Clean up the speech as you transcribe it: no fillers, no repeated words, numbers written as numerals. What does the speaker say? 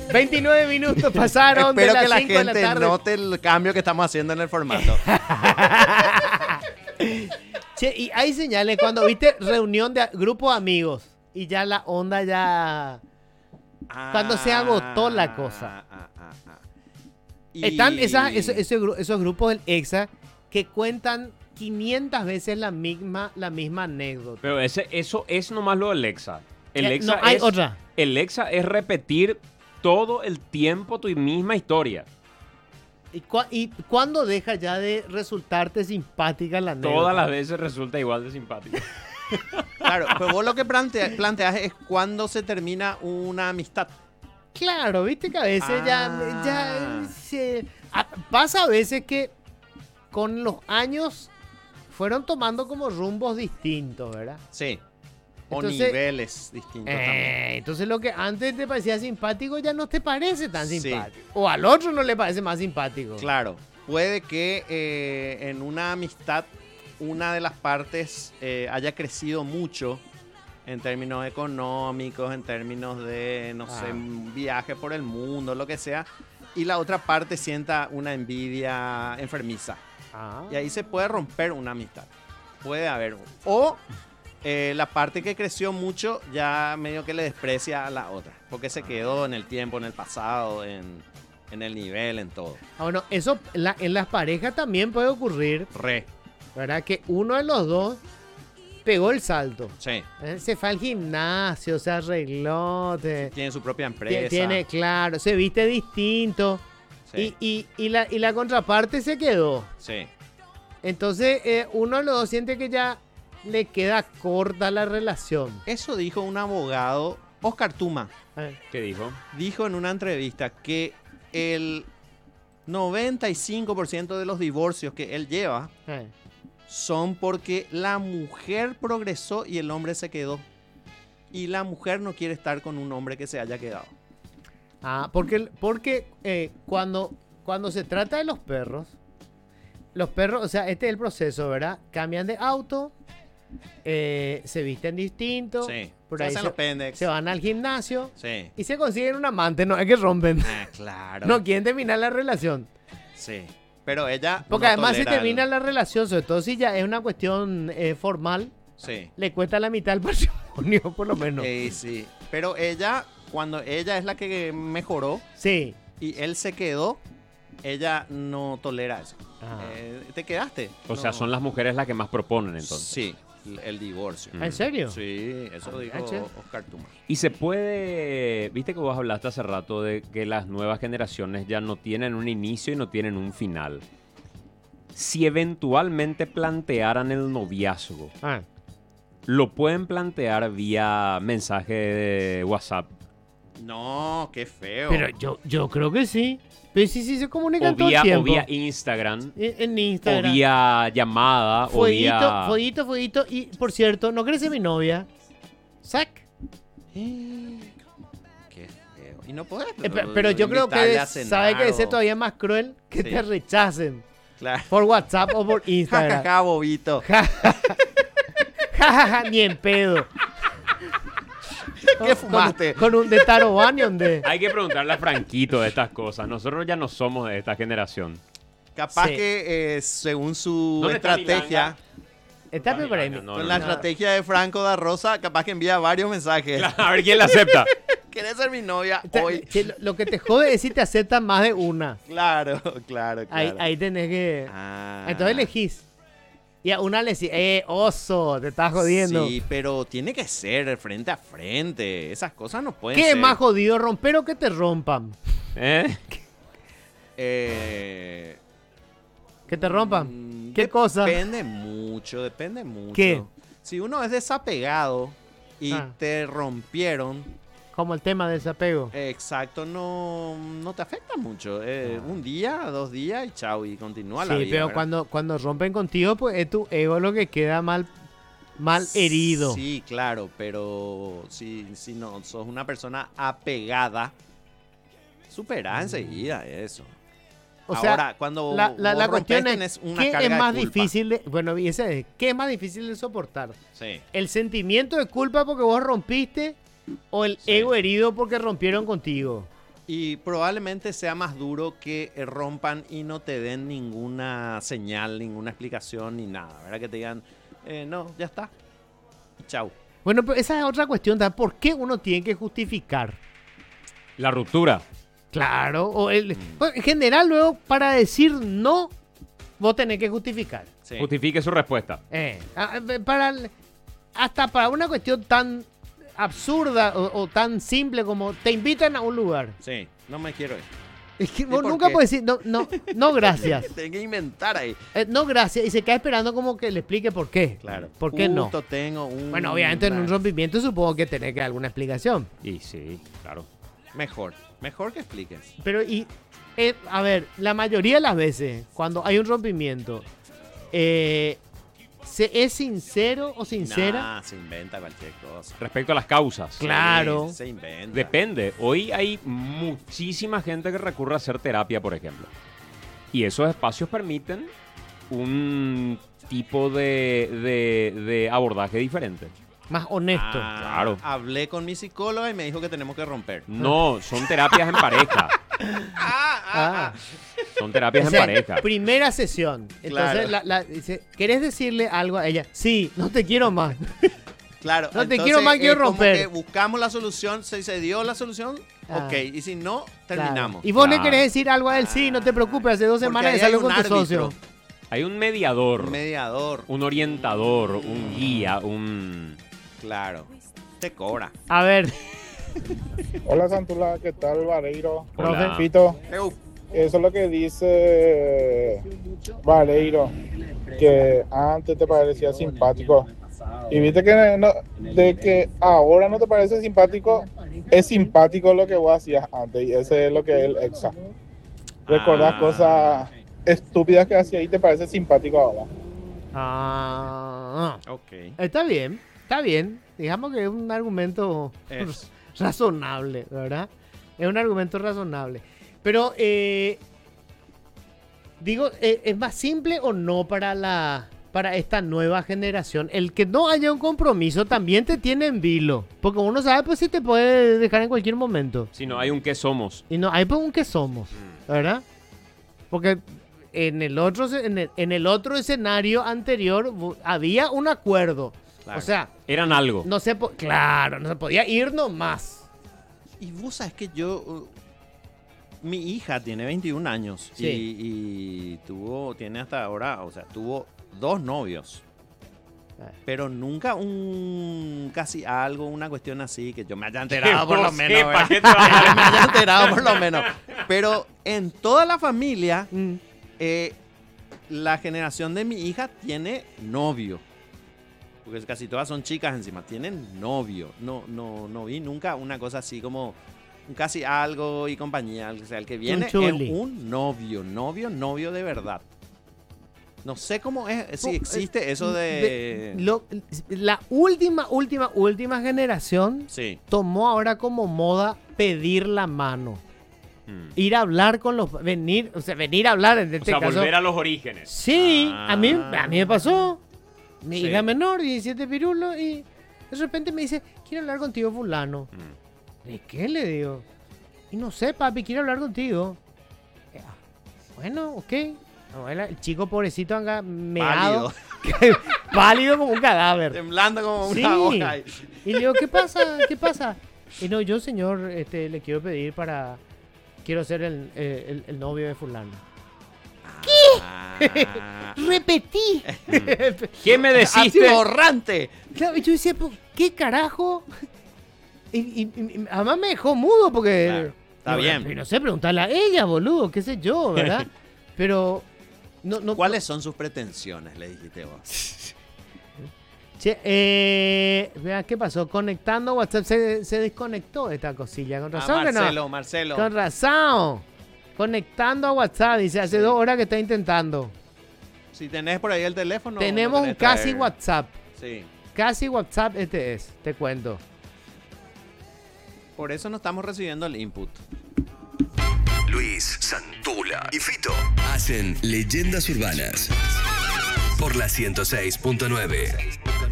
29 minutos pasaron de Espero que las la 5 de la gente tarde. note el cambio que estamos haciendo en el formato. Che, y hay señales cuando viste reunión de grupo de amigos y ya la onda ya... Cuando se agotó la cosa. Están esos grupos del EXA que cuentan 500 veces la misma anécdota. Pero eso es nomás lo del Exa. No, hay otra. El Exa es repetir todo el tiempo tu misma historia. ¿Y cuándo deja ya de resultarte simpática la anécdota? Todas las veces resulta igual de simpático. Claro, pero vos lo que planteas es cuando se termina una amistad. Claro, viste que a veces pasa a veces que con los años fueron tomando como rumbos distintos, ¿verdad? Sí. O Entonces, niveles distintos también. Entonces lo que antes te parecía simpático ya no te parece tan Sí. simpático. O al otro no le parece más simpático. Claro, puede que en una amistad una de las partes haya crecido mucho en términos económicos, en términos de, no sé, un viaje por el mundo, lo que sea, y la otra parte sienta una envidia enfermiza. Y ahí se puede romper una amistad. Puede haber. O la parte que creció mucho ya medio que le desprecia a la otra, porque se quedó en el tiempo, en el pasado, en el nivel, en todo. Bueno, eso en las parejas también puede ocurrir, ¿verdad? Que uno de los dos pegó el salto. Sí. Se fue al gimnasio, se arregló. Tiene su propia empresa. Claro, se viste distinto. Sí. Y la contraparte se quedó. Sí. Entonces, uno de los dos siente que ya le queda corta la relación. Eso dijo un abogado, Oscar Tuma. ¿Qué dijo? Dijo en una entrevista que el 95% de los divorcios que él lleva son porque la mujer progresó y el hombre se quedó. Y la mujer no quiere estar con un hombre que se haya quedado. Porque cuando se trata de los perros, o sea, este es el proceso, ¿verdad? Cambian de auto, se visten distinto, Sí. por Se ahí hacen los pendex. se van al gimnasio Sí. y se consiguen un amante, no es que rompen. Claro. No quieren terminar la relación. Sí. Pero ella Porque no además si tolera termina la relación, sobre todo si ya es una cuestión formal, Sí. le cuesta la mitad del patrimonio, por lo menos. Sí. Pero ella, cuando ella es la que mejoró Sí. y él se quedó, ella no tolera eso. ¿Te quedaste? O sea, son las mujeres las que más proponen entonces. Sí, el divorcio. ¿En serio? Sí, eso dijo Oscar Tuma. Y se puede, viste que vos hablaste hace rato de que las nuevas generaciones ya no tienen un inicio y no tienen un final. Si eventualmente plantearan el noviazgo, ¿lo pueden plantear vía mensaje de WhatsApp? No, qué feo. Pero yo creo que sí. Pero sí se comunican O todo el vía tiempo. Instagram, En Instagram. o vía llamada, o vía... Fueguito. Y, por cierto, ¿no crees en mi novia? Sac. Qué feo. Y no podés. Pero yo creo que invitarle a cenar sabe que debe ser o- todavía más cruel que Sí. te rechacen Claro. por WhatsApp o por Instagram. Jajaja, bobito. Jajaja, ni en pedo. ¿Qué fumaste? Con un de Tarobani, donde... Hay que preguntarle a Franquito de estas cosas. Nosotros ya no somos de esta generación. Capaz Sí. que según su ¿Dónde está estrategia, Está Milanga, preparando. no, con no, la no. estrategia de Franco da Rosa, capaz que envía varios mensajes. A ver quién la acepta. ¿Querés ser mi novia hoy? Che, lo que te jode es si te aceptan más de una. Claro. Ahí tenés que... Ah. Entonces elegís. Y a una le decís, oso, te estás jodiendo. Sí, pero tiene que ser frente a frente. Esas cosas no pueden ¿Qué ser. es más jodido, romper o que te rompan? ¿Eh? ¿Que te rompan? ¿Qué cosa? Depende mucho. ¿Qué? Si uno es desapegado y te rompieron, Como el tema del desapego. exacto, no te afecta mucho. Un día, 2 días y chao, y continúa la Sí, vida. pero ¿verdad? cuando rompen contigo, pues es tu ego lo que queda mal herido. Sí, claro, pero si no sos una persona apegada, supera enseguida eso. O sea, ahora, cuando la vos cuestión rompés, es, tenés una ¿qué carga es más de culpa. difícil de... Bueno, y ese es, ¿qué es más difícil de soportar? Sí. ¿El sentimiento de culpa porque vos rompiste o el ego herido porque rompieron contigo? Y probablemente sea más duro que rompan y no te den ninguna señal, ninguna explicación ni nada, ¿verdad? Que te digan, no, ya está. Chau. Bueno, pero esa es otra cuestión, ¿verdad? ¿Por qué uno tiene que justificar? La ruptura. Claro, bueno, en general luego para decir no, vos tenés que justificar. Sí. Justifique su respuesta. Hasta para una cuestión tan absurda o tan simple como te invitan a un lugar. Sí, no me quiero ir. Es que ¿Y vos por nunca qué? puedes decir, no gracias. Tengo que inventar ahí. No gracias. Y se queda esperando como que le explique por qué. Claro. ¿Por qué no? Justo tengo un... Bueno, obviamente en un rompimiento supongo que tenés que dar alguna explicación. Y sí, claro. Mejor que expliques. Pero a ver, la mayoría de las veces cuando hay un rompimiento, ¿se es sincero o sincera? Nah, se inventa cualquier cosa. Respecto a las causas. Claro. Sí, se inventa. Depende. Hoy hay muchísima gente que recurre a hacer terapia, por ejemplo. Y esos espacios permiten un tipo de abordaje diferente. Más honesto. Claro. Hablé con mi psicóloga y me dijo que tenemos que romper. No, son terapias en pareja. Son terapias en Dice, pareja. primera sesión. Entonces Claro. dice, ¿querés decirle algo a ella? Sí, no te quiero más. Claro. No te entonces, quiero más, quiero como romper. que buscamos la solución, se dio la solución, ok. Y si no, terminamos. Claro. Y vos le Claro. querés decir algo a él, sí, no te preocupes, hace 2 Porque semanas ahí que salgo hay con un tu socio. árbitro, Hay un mediador, un mediador. un orientador, un guía, un... Claro. Te cobra. A ver, Hola Santula, ¿qué tal Vareiro? Hola. Pito, eso es lo que dice Vareiro, que antes te parecía simpático. Y viste que, de que ahora no te parece simpático, es simpático lo que vos hacías antes y ese es lo que es el exa. Recordás cosas estúpidas que hacías y te parece simpático ahora. Ok. está bien. Digamos que es un argumento Es. razonable, ¿verdad? Es un argumento razonable. Pero, digo, ¿es más simple o no para esta nueva generación? El que no haya un compromiso también te tiene en vilo. Porque uno sabe, pues, si te puede dejar en cualquier momento. Si no, hay un qué somos. Y no, hay pues un que somos, ¿verdad? Porque en el otro escenario anterior había un acuerdo. Claro. O sea, Eran algo. no se podía ir nomás. Y vos sabes que mi hija tiene 21 años Sí. y tiene hasta ahora, o sea, tuvo 2 novios. Pero nunca casi algo, una cuestión así que yo me haya enterado por lo menos. ¿Verdad? ¿Para qué te vas a- Que me haya enterado por lo menos. Pero en toda la familia, la generación de mi hija tiene novio. Porque casi todas son chicas encima, tienen novio. No vi nunca una cosa así como un casi algo y compañía. O sea, el que viene es chuli. un novio de verdad. No sé cómo es, si existe eso de... La última generación Sí, tomó ahora como moda pedir la mano. Mm. Ir a hablar con venir a hablar en O este sea, caso. volver a los orígenes. Sí, Ah. a mí me pasó. Mi Sí. hija menor, 17 pirulos, y de repente me dice, quiero hablar contigo fulano. Mm. ¿De qué? Le digo. Y no sé, papi, quiero hablar contigo. Bueno, ok. Abuela, el chico pobrecito anga meado. Pálido como un cadáver. temblando como Sí. una hoja. Y le digo, ¿qué pasa? ¿Qué pasa? Y no, yo, señor, le quiero pedir quiero ser el novio de fulano. Ah, Repetí. ¿Qué me deciste? atiborrante. Claro, y yo decía, ¿qué carajo? Y además me dejó mudo porque... Claro, está bien. Y no sé, preguntarle a ella, boludo, qué sé yo, ¿verdad? Pero... No, ¿Cuáles son sus pretensiones? Le dijiste vos. Che, vea, ¿qué pasó? Conectando WhatsApp, se desconectó esta cosilla. Con razón que no. Marcelo. Con razón. Conectando a WhatsApp, dice, hace 2 horas que está intentando. Si tenés por ahí el teléfono. Tenemos lo un tenés casi traer. WhatsApp. Sí. Casi WhatsApp te cuento. Por eso no estamos recibiendo el input. Luis, Santula y Fito hacen Leyendas Urbanas por la 106.9.